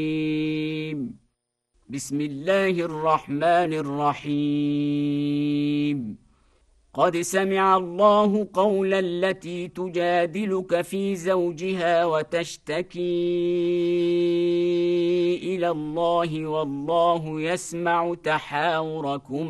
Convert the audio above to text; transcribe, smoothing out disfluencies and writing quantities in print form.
بسم الله الرحمن الرحيم قد سمع الله قول التي تجادلك في زوجها وتشتكي إلى الله والله يسمع تحاوركما